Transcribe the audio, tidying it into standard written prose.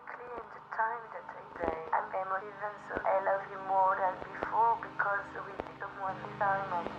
exactly in the time that I'm emotive, and so I love you more than before because we someone time.